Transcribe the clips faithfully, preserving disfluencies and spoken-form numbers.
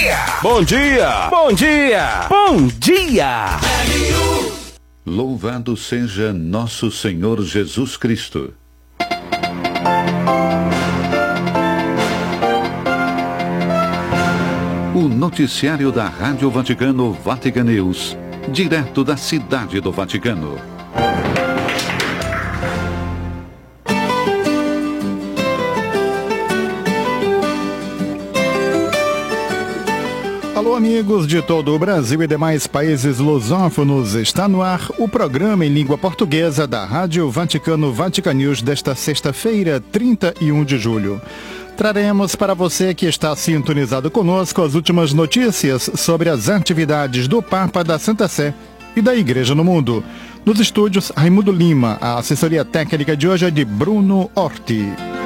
dia! Bom dia! Bom dia! Bom dia! Louvado seja nosso Senhor Jesus Cristo. O noticiário da Rádio Vaticano Vatican News, direto da cidade do Vaticano. Alô, amigos de todo o Brasil e demais países lusófonos, está no ar o programa em língua portuguesa da Rádio Vaticano Vatican News desta sexta-feira, trinta e um de julho. Traremos para você que está sintonizado conosco as últimas notícias sobre as atividades do Papa, da Santa Sé e da Igreja no Mundo. Nos estúdios, Raimundo Lima, a assessoria técnica de hoje é de Bruno Orti.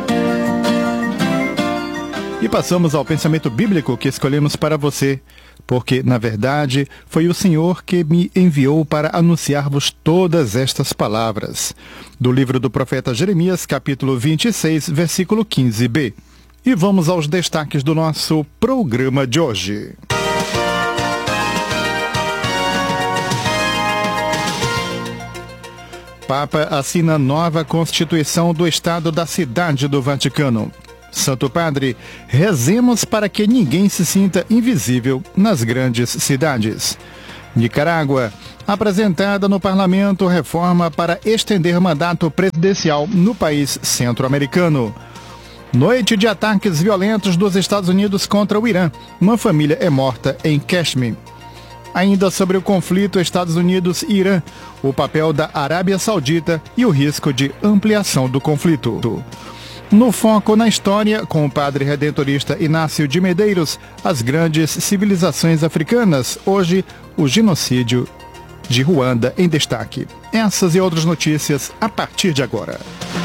E passamos ao pensamento bíblico que escolhemos para você, porque, na verdade, foi o Senhor que me enviou para anunciar-vos todas estas palavras. Do livro do profeta Jeremias, capítulo vinte e seis, versículo quinze b. E vamos aos destaques do nosso programa de hoje. Papa assina nova Constituição do Estado da Cidade do Vaticano. Santo Padre, rezemos para que ninguém se sinta invisível nas grandes cidades. Nicarágua, apresentada no parlamento reforma para estender mandato presidencial no país centro-americano. Noite de ataques violentos dos Estados Unidos contra o Irã. Uma família é morta em Kashmir. Ainda sobre o conflito Estados Unidos e Irã, o papel da Arábia Saudita e o risco de ampliação do conflito. No foco na história, com o padre redentorista Inácio de Medeiros, as grandes civilizações africanas, hoje o genocídio de Ruanda em destaque. Essas e outras notícias a partir de agora.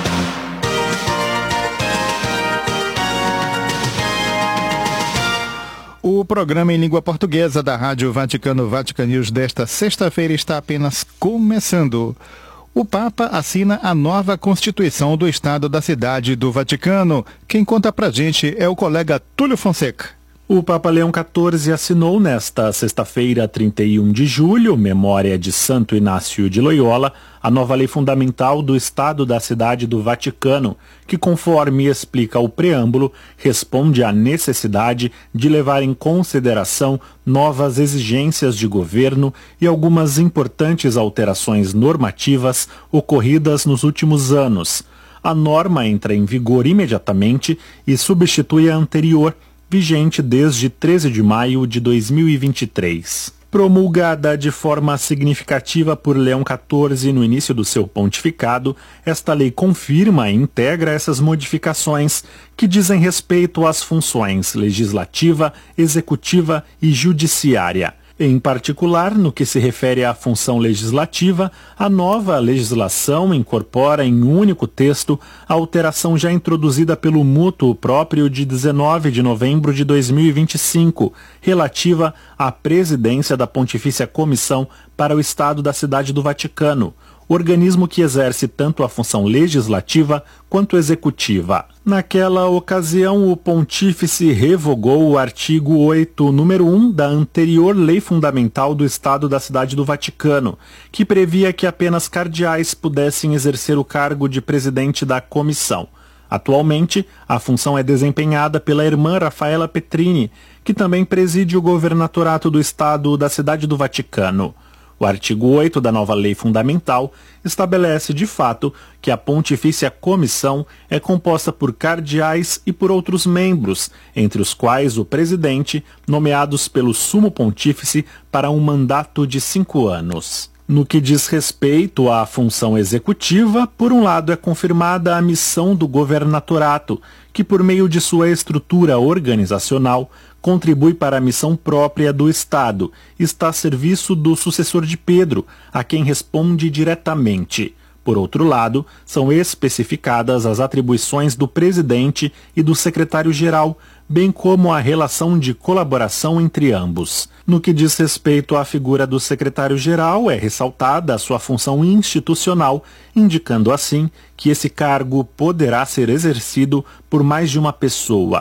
O programa em língua portuguesa da Rádio Vaticano Vatican News desta sexta-feira está apenas começando. O Papa assina a nova Constituição do Estado da Cidade do Vaticano. Quem conta pra gente é o colega Túlio Fonseca. O Papa Leão quatorze assinou nesta sexta-feira, trinta e um de julho, memória de Santo Inácio de Loyola, a nova lei fundamental do Estado da Cidade do Vaticano, que, conforme explica o preâmbulo, responde à necessidade de levar em consideração novas exigências de governo e algumas importantes alterações normativas ocorridas nos últimos anos. A norma entra em vigor imediatamente e substitui a anterior, vigente desde treze de maio de dois mil e vinte e três. Promulgada de forma significativa por Leão quatorze no início do seu pontificado, esta lei confirma e integra essas modificações que dizem respeito às funções legislativa, executiva e judiciária. Em particular, no que se refere à função legislativa, a nova legislação incorpora em um único texto a alteração já introduzida pelo mútuo próprio de dezenove de novembro de dois mil e vinte e cinco, relativa à presidência da Pontifícia Comissão para o Estado da Cidade do Vaticano, organismo que exerce tanto a função legislativa quanto executiva. Naquela ocasião, o pontífice revogou o artigo oito, número um da anterior Lei Fundamental do Estado da Cidade do Vaticano, que previa que apenas cardeais pudessem exercer o cargo de presidente da comissão. Atualmente, a função é desempenhada pela irmã Rafaela Petrini, que também preside o governatorato do Estado da Cidade do Vaticano. O artigo oito da nova Lei Fundamental estabelece, de fato, que a Pontifícia Comissão é composta por cardeais e por outros membros, entre os quais o presidente, nomeados pelo Sumo Pontífice para um mandato de cinco anos. No que diz respeito à função executiva, por um lado é confirmada a missão do governatorato, que por meio de sua estrutura organizacional contribui para a missão própria do Estado e está a serviço do sucessor de Pedro, a quem responde diretamente. Por outro lado, são especificadas as atribuições do presidente e do secretário-geral, bem como a relação de colaboração entre ambos. No que diz respeito à figura do secretário-geral, é ressaltada a sua função institucional, indicando assim que esse cargo poderá ser exercido por mais de uma pessoa.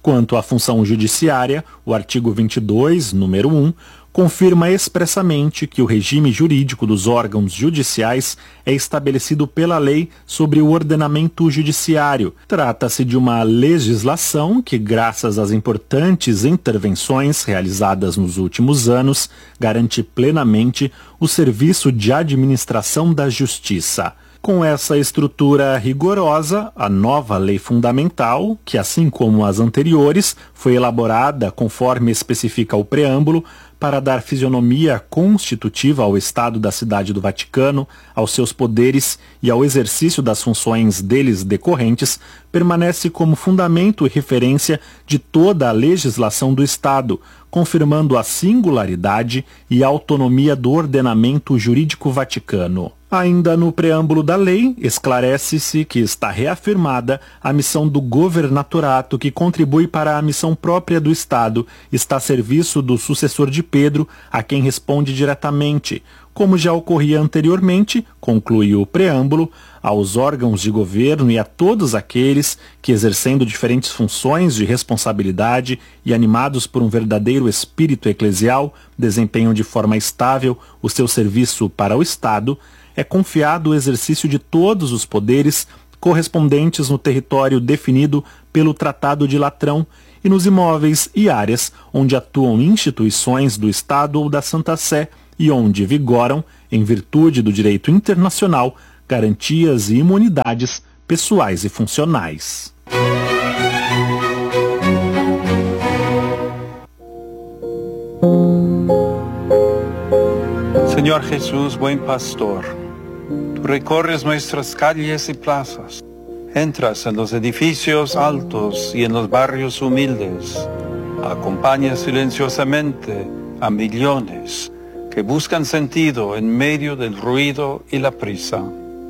Quanto à função judiciária, o artigo vinte e dois, número um, confirma expressamente que o regime jurídico dos órgãos judiciais é estabelecido pela lei sobre o ordenamento judiciário. Trata-se de uma legislação que, graças às importantes intervenções realizadas nos últimos anos, garante plenamente o serviço de administração da justiça. Com essa estrutura rigorosa, a nova lei fundamental, que assim como as anteriores, foi elaborada conforme especifica o preâmbulo, para dar fisionomia constitutiva ao Estado da Cidade do Vaticano, aos seus poderes e ao exercício das funções deles decorrentes, permanece como fundamento e referência de toda a legislação do Estado, confirmando a singularidade e autonomia do ordenamento jurídico vaticano. Ainda no preâmbulo da lei, esclarece-se que está reafirmada a missão do governatorato que contribui para a missão própria do Estado, está a serviço do sucessor de Pedro, a quem responde diretamente, como já ocorria anteriormente, conclui o preâmbulo, aos órgãos de governo e a todos aqueles que, exercendo diferentes funções de responsabilidade e animados por um verdadeiro espírito eclesial, desempenham de forma estável o seu serviço para o Estado, é confiado o exercício de todos os poderes correspondentes no território definido pelo Tratado de Latrão e nos imóveis e áreas onde atuam instituições do Estado ou da Santa Sé e onde vigoram, em virtude do direito internacional, garantias e imunidades pessoais e funcionais. Señor Jesús, buen pastor, tú recorres nuestras calles y plazas, entras en los edificios altos y en los barrios humildes, acompañas silenciosamente a millones que buscan sentido en medio del ruido y la prisa.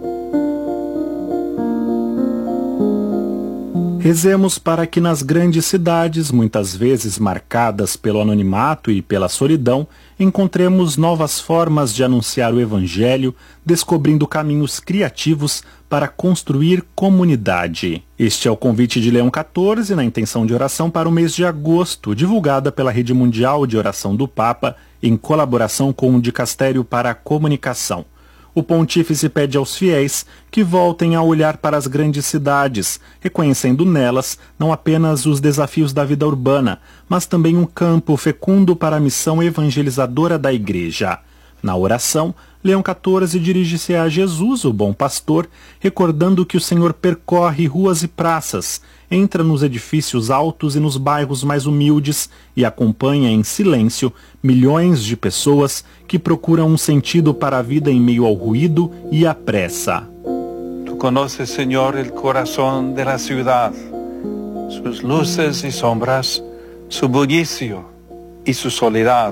Rezemos para que nas grandes cidades, muitas vezes marcadas pelo anonimato e pela solidão, encontremos novas formas de anunciar o Evangelho, descobrindo caminhos criativos para construir comunidade. Este é o convite de Leão quatorze na intenção de oração para o mês de agosto, divulgada pela Rede Mundial de Oração do Papa, em colaboração com o Dicastério para a Comunicação. O pontífice pede aos fiéis que voltem a olhar para as grandes cidades, reconhecendo nelas não apenas os desafios da vida urbana, mas também um campo fecundo para a missão evangelizadora da Igreja. Na oração, Leão quatorze dirige-se a Jesus, o bom pastor, recordando que o Senhor percorre ruas e praças, entra nos edifícios altos e nos bairros mais humildes e acompanha em silêncio milhões de pessoas que procuram um sentido para a vida em meio ao ruído e à pressa. Tu conoces, Señor, el corazón de la ciudad, sus luces y sombras, su bullicio y su soledad.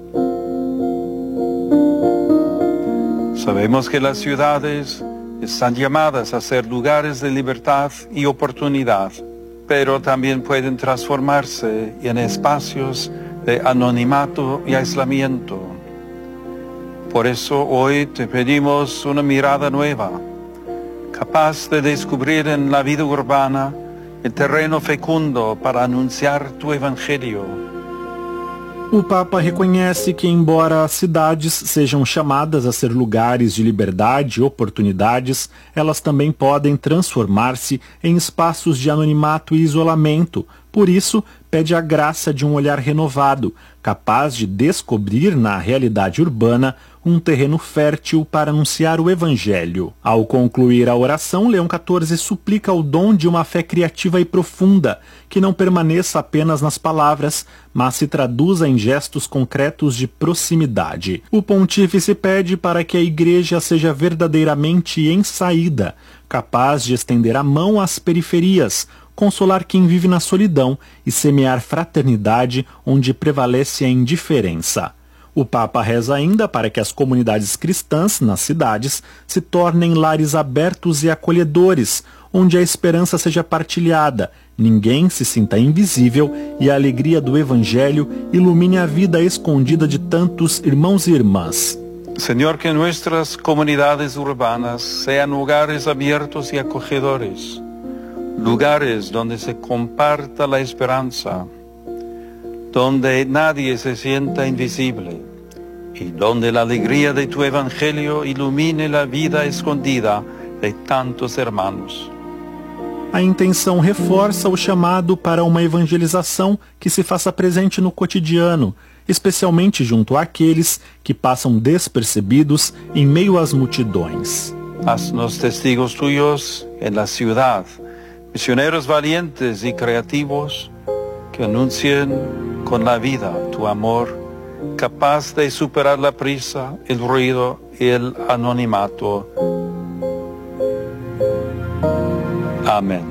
Sabemos que las ciudades están llamadas a ser lugares de libertad y oportunidad, pero también pueden transformarse en espacios de anonimato y aislamiento. Por eso hoy te pedimos una mirada nueva, capaz de descubrir en la vida urbana el terreno fecundo para anunciar tu Evangelio. O Papa reconhece que, embora as cidades sejam chamadas a ser lugares de liberdade e oportunidades, elas também podem transformar-se em espaços de anonimato e isolamento. Por isso, pede a graça de um olhar renovado, capaz de descobrir na realidade urbana um terreno fértil para anunciar o Evangelho. Ao concluir a oração, Leão quatorze suplica o dom de uma fé criativa e profunda, que não permaneça apenas nas palavras, mas se traduza em gestos concretos de proximidade. O pontífice pede para que a Igreja seja verdadeiramente em saída, capaz de estender a mão às periferias, consolar quem vive na solidão e semear fraternidade onde prevalece a indiferença. O Papa reza ainda para que as comunidades cristãs nas cidades se tornem lares abertos e acolhedores, onde a esperança seja partilhada, ninguém se sinta invisível e a alegria do Evangelho ilumine a vida escondida de tantos irmãos e irmãs. Señor, que nuestras comunidades urbanas sean lugares abiertos y acogedores, lugares donde se comparta la esperanza, donde nadie se sienta invisible y donde la alegría de tu evangelio ilumine la vida escondida de tantos hermanos. A intenção reforça o chamado para uma evangelização que se faça presente no cotidiano, especialmente junto àqueles que passam despercebidos em meio às multidões. Haznos testigos tuyos en la ciudad, misioneros valientes y creativos que anuncien con la vida tu amor, capaz de superar la prisa, el ruido y el anonimato. Amém.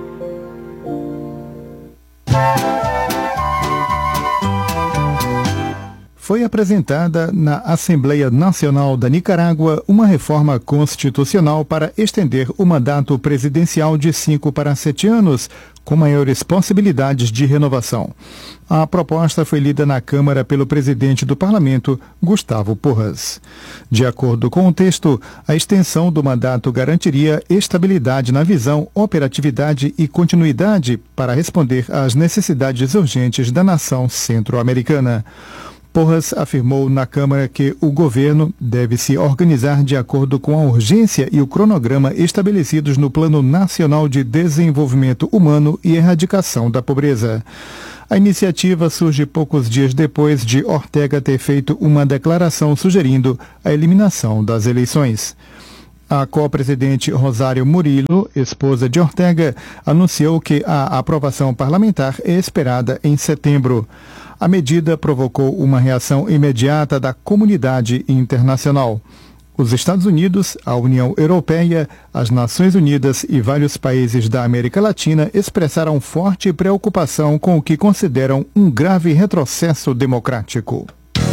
Foi apresentada na Assembleia Nacional da Nicarágua uma reforma constitucional para estender o mandato presidencial de cinco para sete anos, com maiores possibilidades de renovação. A proposta foi lida na Câmara pelo presidente do Parlamento, Gustavo Porras. De acordo com o texto, a extensão do mandato garantiria estabilidade na visão, operatividade e continuidade para responder às necessidades urgentes da nação centro-americana. Porras afirmou na Câmara que o governo deve se organizar de acordo com a urgência e o cronograma estabelecidos no Plano Nacional de Desenvolvimento Humano e Erradicação da Pobreza. A iniciativa surge poucos dias depois de Ortega ter feito uma declaração sugerindo a eliminação das eleições. A co-presidente Rosário Murillo, esposa de Ortega, anunciou que a aprovação parlamentar é esperada em setembro. A medida provocou uma reação imediata da comunidade internacional. Os Estados Unidos, a União Europeia, as Nações Unidas e vários países da América Latina expressaram forte preocupação com o que consideram um grave retrocesso democrático.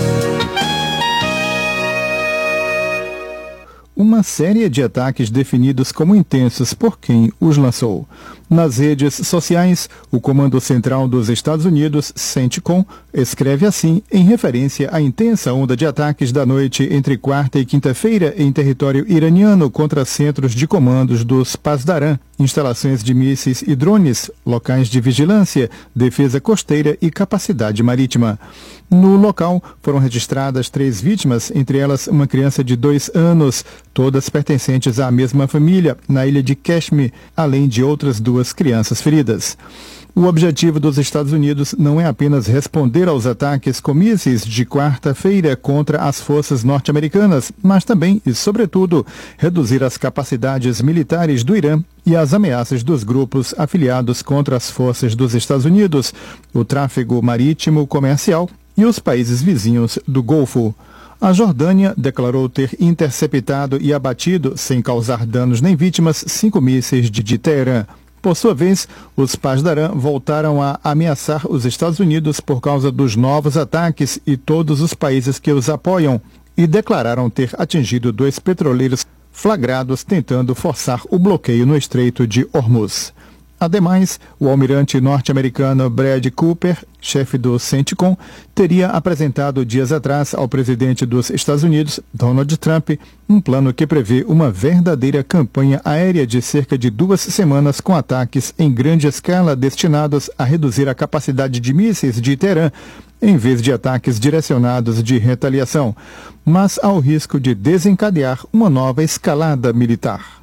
Uma série de ataques definidos como intensos por quem os lançou. Nas redes sociais, o Comando Central dos Estados Unidos, CENTCOM, escreve assim em referência à intensa onda de ataques da noite entre quarta e quinta-feira em território iraniano contra centros de comandos dos Pasdaran, instalações de mísseis e drones, locais de vigilância, defesa costeira e capacidade marítima. No local, foram registradas três vítimas, entre elas uma criança de dois anos, todas pertencentes à mesma família, na ilha de Kashmir, além de outras duas crianças feridas. O objetivo dos Estados Unidos não é apenas responder aos ataques com mísseis de quarta-feira contra as forças norte-americanas, mas também e, sobretudo, reduzir as capacidades militares do Irã e as ameaças dos grupos afiliados contra as forças dos Estados Unidos, o tráfego marítimo comercial e os países vizinhos do Golfo. A Jordânia declarou ter interceptado e abatido, sem causar danos nem vítimas, cinco mísseis de, de Teherã. Por sua vez, os Pasdaran voltaram a ameaçar os Estados Unidos por causa dos novos ataques e todos os países que os apoiam, e declararam ter atingido dois petroleiros flagrados tentando forçar o bloqueio no Estreito de Hormuz. Ademais, o almirante norte-americano Brad Cooper, chefe do CENTCOM, teria apresentado dias atrás ao presidente dos Estados Unidos, Donald Trump, um plano que prevê uma verdadeira campanha aérea de cerca de duas semanas com ataques em grande escala destinados a reduzir a capacidade de mísseis de Teherã, em vez de ataques direcionados de retaliação, mas ao risco de desencadear uma nova escalada militar.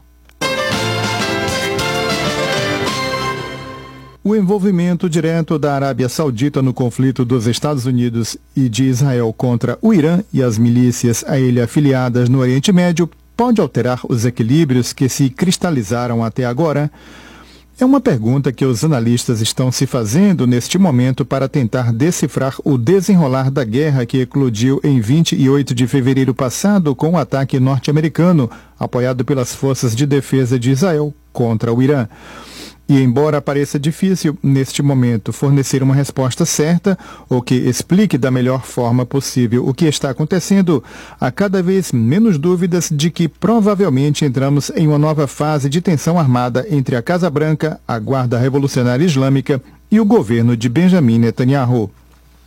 O envolvimento direto da Arábia Saudita no conflito dos Estados Unidos e de Israel contra o Irã e as milícias a ele afiliadas no Oriente Médio pode alterar os equilíbrios que se cristalizaram até agora? É uma pergunta que os analistas estão se fazendo neste momento para tentar decifrar o desenrolar da guerra que eclodiu em vinte e oito de fevereiro passado com o ataque norte-americano, apoiado pelas forças de defesa de Israel, contra o Irã. E embora pareça difícil, neste momento, fornecer uma resposta certa ou que explique da melhor forma possível o que está acontecendo, há cada vez menos dúvidas de que provavelmente entramos em uma nova fase de tensão armada entre a Casa Branca, a Guarda Revolucionária Islâmica e o governo de Benjamin Netanyahu.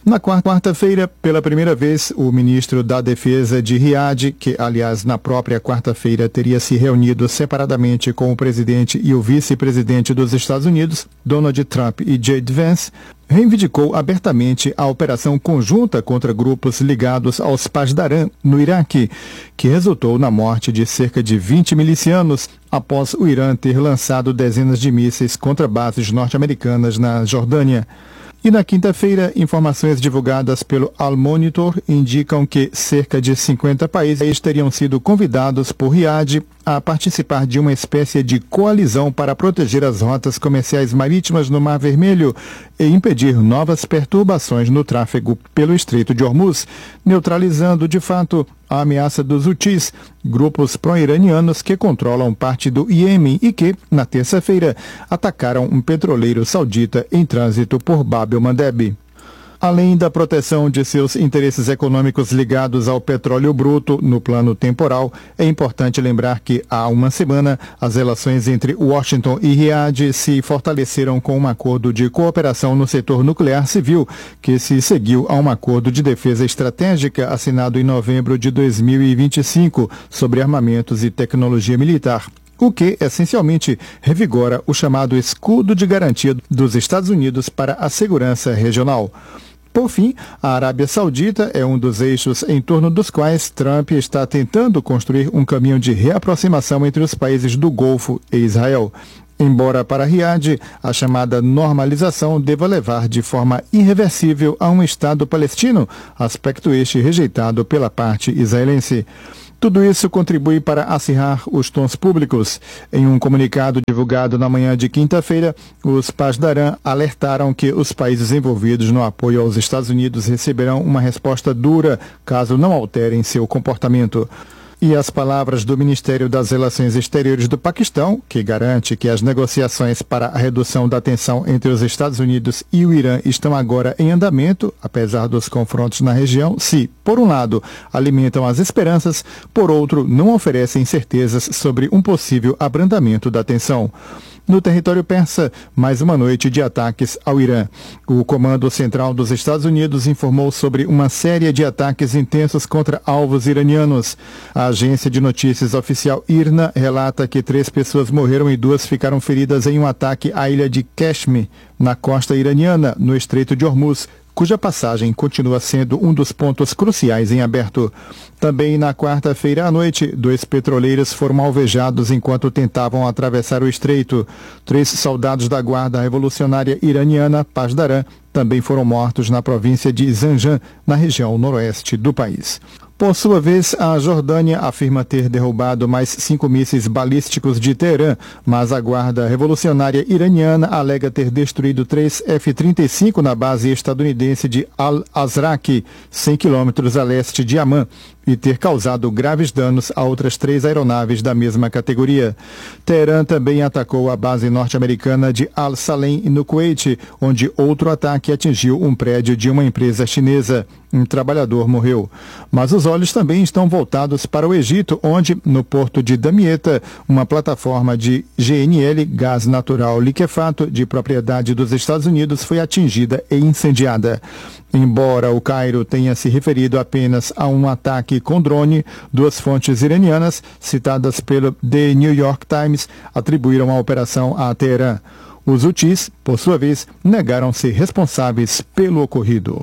Na quarta-feira, pela primeira vez, o ministro da Defesa de Riad, que, aliás, na própria quarta-feira teria se reunido separadamente com o presidente e o vice-presidente dos Estados Unidos, Donald Trump e J D. Vance, reivindicou abertamente a operação conjunta contra grupos ligados aos Pasdaran, no Iraque, que resultou na morte de cerca de vinte milicianos após o Irã ter lançado dezenas de mísseis contra bases norte-americanas na Jordânia. E na quinta-feira, informações divulgadas pelo Al Monitor indicam que cerca de cinquenta países teriam sido convidados por Riad a participar de uma espécie de coalizão para proteger as rotas comerciais marítimas no Mar Vermelho e impedir novas perturbações no tráfego pelo Estreito de Hormuz, neutralizando de fato a ameaça dos Houthis, grupos pró-iranianos que controlam parte do Iêmen e que, na terça-feira, atacaram um petroleiro saudita em trânsito por Bab el-Mandeb. Além da proteção de seus interesses econômicos ligados ao petróleo bruto no plano temporal, é importante lembrar que há uma semana as relações entre Washington e Riad se fortaleceram com um acordo de cooperação no setor nuclear civil, que se seguiu a um acordo de defesa estratégica assinado em novembro de dois mil e vinte e cinco sobre armamentos e tecnologia militar, o que, essencialmente, revigora o chamado escudo de garantia dos Estados Unidos para a segurança regional. Por fim, a Arábia Saudita é um dos eixos em torno dos quais Trump está tentando construir um caminho de reaproximação entre os países do Golfo e Israel. Embora para Riad a chamada normalização deva levar de forma irreversível a um Estado palestino, aspecto este rejeitado pela parte israelense. Tudo isso contribui para acirrar os tons públicos. Em um comunicado divulgado na manhã de quinta-feira, os Pasdaran alertaram que os países envolvidos no apoio aos Estados Unidos receberão uma resposta dura caso não alterem seu comportamento. E as palavras do Ministério das Relações Exteriores do Paquistão, que garante que as negociações para a redução da tensão entre os Estados Unidos e o Irã estão agora em andamento, apesar dos confrontos na região, se, por um lado, alimentam as esperanças, por outro, não oferecem certezas sobre um possível abrandamento da tensão. No território persa, mais uma noite de ataques ao Irã. O Comando Central dos Estados Unidos informou sobre uma série de ataques intensos contra alvos iranianos. A agência de notícias oficial I R N A relata que três pessoas morreram e duas ficaram feridas em um ataque à ilha de Kashmir, na costa iraniana, no Estreito de Hormuz, cuja passagem continua sendo um dos pontos cruciais em aberto. Também na quarta-feira à noite, dois petroleiros foram alvejados enquanto tentavam atravessar o estreito. Três soldados da Guarda Revolucionária Iraniana, Pasdaran, também foram mortos na província de Zanjan, na região noroeste do país. Por sua vez, a Jordânia afirma ter derrubado mais cinco mísseis balísticos de Teherã, mas a Guarda Revolucionária Iraniana alega ter destruído três F trinta e cinco na base estadunidense de Al-Azraq, cem quilômetros a leste de Amman, e ter causado graves danos a outras três aeronaves da mesma categoria. Teherã também atacou a base norte-americana de Al-Salem, no Kuwait, onde outro ataque atingiu um prédio de uma empresa chinesa. Um trabalhador morreu. Mas os olhos também estão voltados para o Egito, onde, no porto de Damietta, uma plataforma de G N L, gás natural liquefato, de propriedade dos Estados Unidos, foi atingida e incendiada. Embora o Cairo tenha se referido apenas a um ataque com drone, duas fontes iranianas, citadas pelo The New York Times, atribuíram a operação a Teherã. Os Houthis, por sua vez, negaram ser responsáveis pelo ocorrido.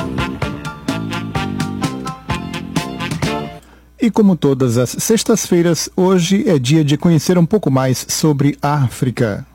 E como todas as sextas-feiras, hoje é dia de conhecer um pouco mais sobre a África.